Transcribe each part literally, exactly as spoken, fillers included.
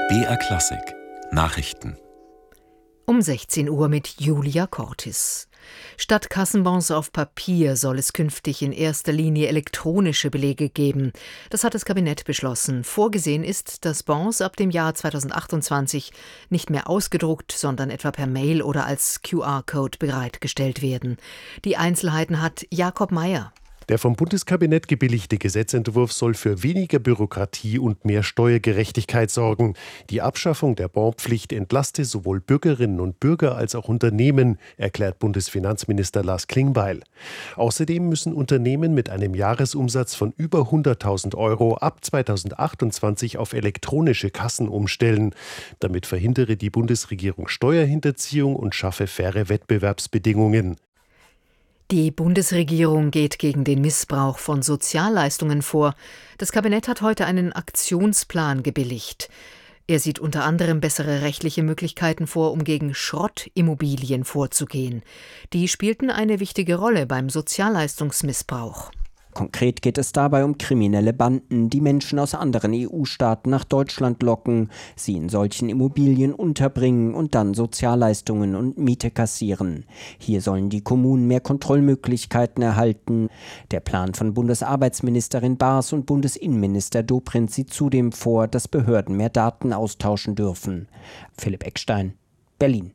B R Klassik Nachrichten Um sechzehn Uhr mit Julia Cortis. Statt Kassenbons auf Papier soll es künftig in erster Linie elektronische Belege geben. Das hat das Kabinett beschlossen. Vorgesehen ist, dass Bons ab dem Jahr zweitausendachtundzwanzig nicht mehr ausgedruckt, sondern etwa per Mail oder als Q R-Code bereitgestellt werden. Die Einzelheiten hat Jakob Mayer. Der vom Bundeskabinett gebilligte Gesetzentwurf soll für weniger Bürokratie und mehr Steuergerechtigkeit sorgen. Die Abschaffung der Bonpflicht entlaste sowohl Bürgerinnen und Bürger als auch Unternehmen, erklärt Bundesfinanzminister Lars Klingbeil. Außerdem müssen Unternehmen mit einem Jahresumsatz von über hunderttausend Euro ab zweitausendachtundzwanzig auf elektronische Kassen umstellen. Damit verhindere die Bundesregierung Steuerhinterziehung und schaffe faire Wettbewerbsbedingungen. Die Bundesregierung geht gegen den Missbrauch von Sozialleistungen vor. Das Kabinett hat heute einen Aktionsplan gebilligt. Er sieht unter anderem bessere rechtliche Möglichkeiten vor, um gegen Schrottimmobilien vorzugehen. Die spielten eine wichtige Rolle beim Sozialleistungsmissbrauch. Konkret geht es dabei um kriminelle Banden, die Menschen aus anderen E U-Staaten nach Deutschland locken, sie in solchen Immobilien unterbringen und dann Sozialleistungen und Miete kassieren. Hier sollen die Kommunen mehr Kontrollmöglichkeiten erhalten. Der Plan von Bundesarbeitsministerin Baas und Bundesinnenminister Dobrindt sieht zudem vor, dass Behörden mehr Daten austauschen dürfen. Philipp Eckstein, Berlin.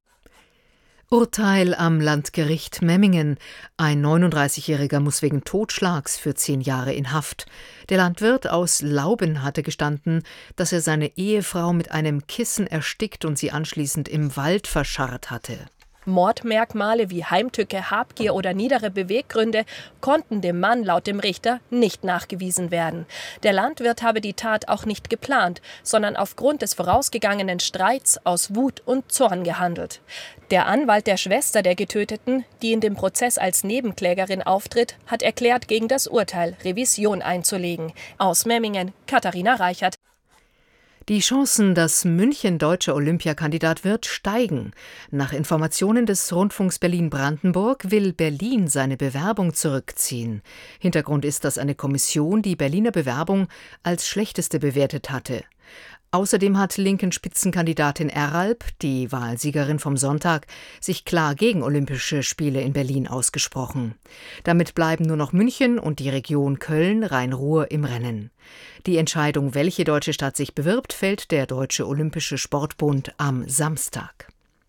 Urteil am Landgericht Memmingen. Ein neununddreißigjähriger muss wegen Totschlags für zehn Jahre in Haft. Der Landwirt aus Lauben hatte gestanden, dass er seine Ehefrau mit einem Kissen erstickt und sie anschließend im Wald verscharrt hatte. Mordmerkmale wie Heimtücke, Habgier oder niedere Beweggründe konnten dem Mann laut dem Richter nicht nachgewiesen werden. Der Landwirt habe die Tat auch nicht geplant, sondern aufgrund des vorausgegangenen Streits aus Wut und Zorn gehandelt. Der Anwalt der Schwester der Getöteten, die in dem Prozess als Nebenklägerin auftritt, hat erklärt, gegen das Urteil Revision einzulegen. Aus Memmingen, Katharina Reichert. Die Chancen, dass München deutscher Olympiakandidat wird, steigen. Nach Informationen des Rundfunks Berlin-Brandenburg will Berlin seine Bewerbung zurückziehen. Hintergrund ist, dass eine Kommission die Berliner Bewerbung als schlechteste bewertet hatte. Außerdem hat linken Spitzenkandidatin Eralb, die Wahlsiegerin vom Sonntag, sich klar gegen Olympische Spiele in Berlin ausgesprochen. Damit bleiben nur noch München und die Region Köln-Rhein-Ruhr im Rennen. Die Entscheidung, welche deutsche Stadt sich bewirbt, fällt der Deutsche Olympische Sportbund am Samstag.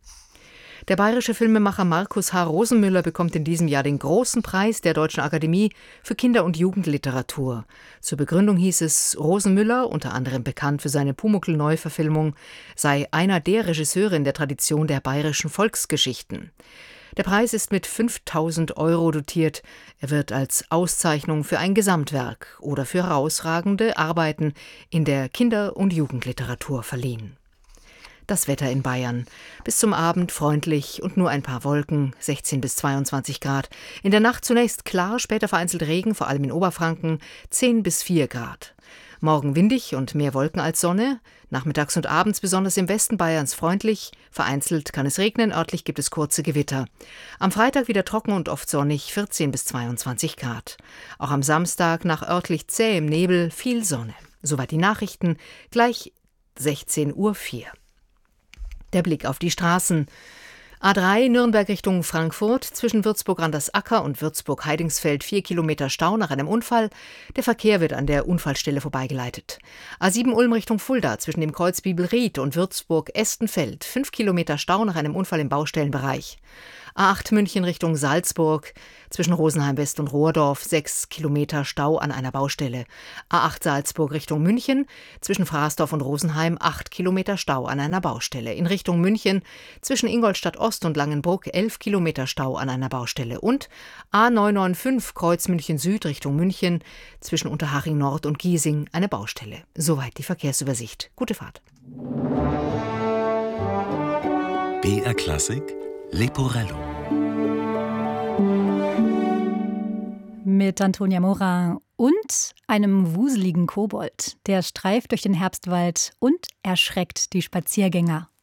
Der bayerische Filmemacher Markus H. Rosenmüller bekommt in diesem Jahr den Großen Preis der Deutschen Akademie für Kinder- und Jugendliteratur. Zur Begründung hieß es, Rosenmüller, unter anderem bekannt für seine Pumuckl-Neuverfilmung, sei einer der Regisseure in der Tradition der bayerischen Volksgeschichten. Der Preis ist mit fünftausend Euro dotiert. Er wird als Auszeichnung für ein Gesamtwerk oder für herausragende Arbeiten in der Kinder- und Jugendliteratur verliehen. Das Wetter in Bayern. Bis zum Abend freundlich und nur ein paar Wolken, sechzehn bis zweiundzwanzig Grad. In der Nacht zunächst klar, später vereinzelt Regen, vor allem in Oberfranken, zehn bis vier Grad. Morgen windig und mehr Wolken als Sonne. Nachmittags und abends besonders im Westen Bayerns freundlich. Vereinzelt kann es regnen, örtlich gibt es kurze Gewitter. Am Freitag wieder trocken und oft sonnig, vierzehn bis zweiundzwanzig Grad. Auch am Samstag nach örtlich zähem Nebel viel Sonne. Soweit die Nachrichten, gleich sechzehn Uhr vier. Der Blick auf die Straßen. A drei Nürnberg Richtung Frankfurt, zwischen Würzburg-Randersacker und Würzburg-Heidingsfeld vier Kilometer Stau nach einem Unfall. Der Verkehr wird an der Unfallstelle vorbeigeleitet. A sieben Ulm Richtung Fulda, zwischen dem Kreuz Bibelried und Würzburg-Estenfeld fünf Kilometer Stau nach einem Unfall im Baustellenbereich. A acht München Richtung Salzburg, zwischen Rosenheim West und Rohrdorf sechs Kilometer Stau an einer Baustelle. A acht Salzburg Richtung München, zwischen Fraßdorf und Rosenheim acht Kilometer Stau an einer Baustelle. In Richtung München, zwischen Ingolstadt Ost und Langenbrück elf Kilometer Stau an einer Baustelle. Und A neun neun fünf Kreuz München Süd Richtung München, zwischen Unterhaching Nord und Giesing eine Baustelle. Soweit die Verkehrsübersicht. Gute Fahrt. B R Klassik Leporello mit Antonia Morin und einem wuseligen Kobold. Der streift durch den Herbstwald und erschreckt die Spaziergänger.